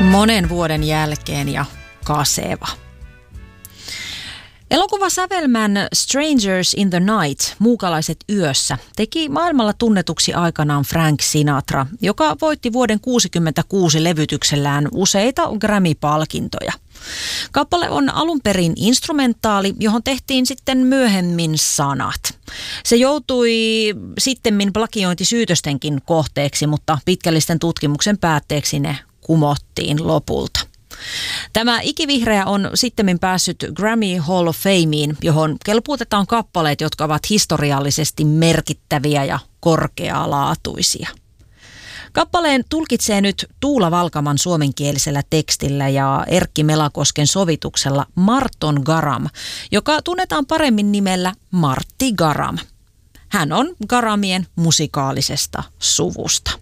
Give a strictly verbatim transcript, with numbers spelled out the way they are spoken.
Monen vuoden jälkeen ja kaseva. Elokuvasävelmän Strangers in the Night, Muukalaiset yössä, teki maailmalla tunnetuksi aikanaan Frank Sinatra, joka voitti vuoden kuusikymmentäkuusi levytyksellään useita Grammy-palkintoja. Kappale on alun perin instrumentaali, johon tehtiin sitten myöhemmin sanat. Se joutui sittemmin plagiointisyytöstenkin kohteeksi, mutta pitkällisten tutkimuksen päätteeksi ne kumottiin lopulta. Tämä ikivihreä on sittemmin päässyt Grammy Hall of Fameen, johon kelpuutetaan kappaleet, jotka ovat historiallisesti merkittäviä ja korkealaatuisia. Kappaleen tulkitsee nyt Tuula Valkaman suomenkielisellä tekstillä ja Erkki Melakosken sovituksella Marton Garam, joka tunnetaan paremmin nimellä Martti Garam. Hän on Garamien musikaalisesta suvusta.